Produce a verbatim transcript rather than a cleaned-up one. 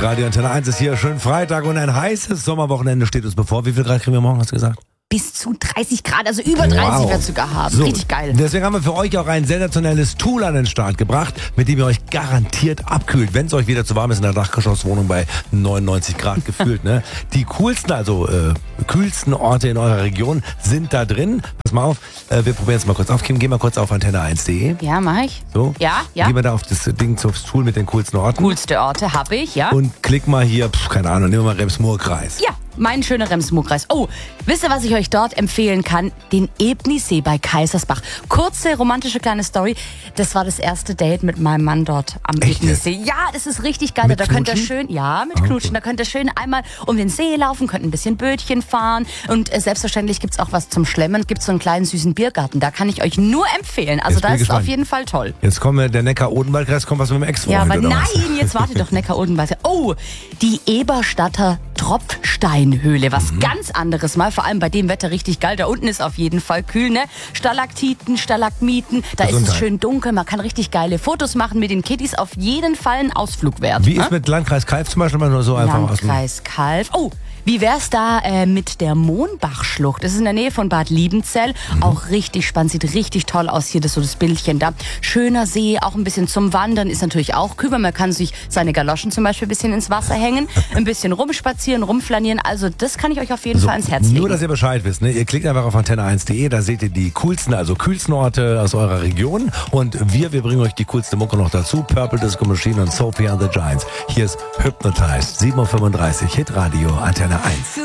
Radio Antenne eins ist hier. Schön Freitag und ein heißes Sommerwochenende steht uns bevor. Wie viel Grad kriegen wir morgen, hast du gesagt? Bis zu dreißig Grad, also über dreißig Wow. wird es sogar haben. So, Richtig geil. Deswegen haben wir für euch auch ein sensationelles Tool an den Start gebracht, mit dem ihr euch garantiert abkühlt, wenn es euch wieder zu warm ist in der Dachgeschosswohnung bei neunundneunzig Grad gefühlt. Ne? Die coolsten, also äh, kühlsten Orte in eurer Region sind da drin. Pass mal auf, äh, wir probieren es mal kurz auf. Kim, geh mal kurz auf antenne eins punkt de. Ja, mach ich. So. Ja, ja. Geh mal da auf das Ding, aufs Tool mit den coolsten Orten. Coolste Orte habe ich, ja. Und klick mal hier, pf, keine Ahnung, nehmen wir mal Rems-Murr-Kreis. Ja, mein schöner Rems-Murr-Kreis. Oh, wisst ihr, was ich euch dort empfehlen kann? Den Ebnisee bei Kaisersbach. Kurze, romantische kleine Story. Das war das erste Date mit meinem Mann dort am Echt Ebnisee. Ja, das ist richtig geil. Mit Da könnt ihr Knutschen? schön, ja, mit Ah, Knutschen. cool. Da könnt ihr schön einmal um den See laufen, könnt ein bisschen Bötchen fahren. Und äh, selbstverständlich gibt's auch was zum Schlemmen. Gibt's so einen kleinen süßen Biergarten. Da kann ich euch nur empfehlen. Also Jetzt bin das ich ist gespannt. auf jeden Fall toll. Jetzt kommen wir, der Neckar-Odenwald-Kreis, kommt was mit dem Ex-Freund, Ja, aber oder nein, was? jetzt warte doch, Neckar-Odenwald. Oh, die Eberstadter Tropfsteinhöhle. Was Mhm. ganz anderes mal. Vor allem bei dem Wetter richtig geil. Da unten ist auf jeden Fall kühl, ne? Stalaktiten, Stalagmiten. Da ist Gesundheit. es schön dunkel. Man kann richtig geile Fotos machen mit den Kitties. Auf jeden Fall ein Ausflug wert. Wie ne? ist mit Landkreis Kalf zum Beispiel mal nur so einfach aus dem... Landkreis Kalf. Oh, wie wär's da äh, mit der Mohnbachschlucht? Das ist in der Nähe von Bad Liebenzell. Mhm. Auch richtig spannend, sieht richtig toll aus hier, das so das Bildchen da. Schöner See, auch ein bisschen zum Wandern, ist natürlich auch kühl. Man kann sich seine Galoschen zum Beispiel ein bisschen ins Wasser hängen, ein bisschen rumspazieren, rumflanieren. Also das kann ich euch auf jeden So, Fall ans Herz legen. nur, dass ihr Bescheid wisst, ne? Ihr klickt einfach auf antenne eins punkt de, da seht ihr die coolsten, also kühlsten Orte aus eurer Region. Und wir, wir bringen euch die coolste Mucke noch dazu. Purple Disco Machine und Sophie and the Giants. Hier ist Hypnotized, sieben Uhr fünfunddreißig, Hitradio, Antenne eins.